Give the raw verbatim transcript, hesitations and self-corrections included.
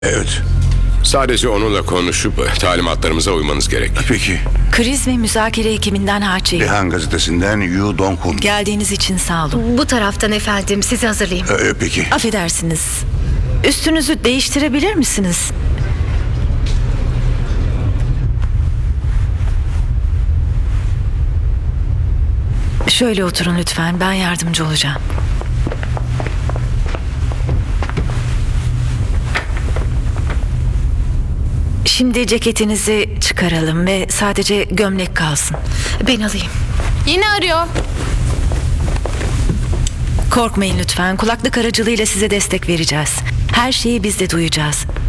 Evet. Sadece onunla konuşup talimatlarımıza uymanız gerek. Peki. Kriz ve müzakere ekibinden Haçi. Dehan gazetesinden Yu Dong-hun. Geldiğiniz için sağ olun. Bu taraftan efendim, sizi hazırlayayım. Ee, peki. Affedersiniz. Üstünüzü değiştirebilir misiniz? Şöyle oturun lütfen. Ben yardımcı olacağım. Şimdi ceketinizi çıkaralım ve sadece gömlek kalsın. Ben alayım. Yine arıyor. Korkmayın lütfen. Kulaklık aracılığıyla size destek vereceğiz. Her şeyi biz de duyacağız.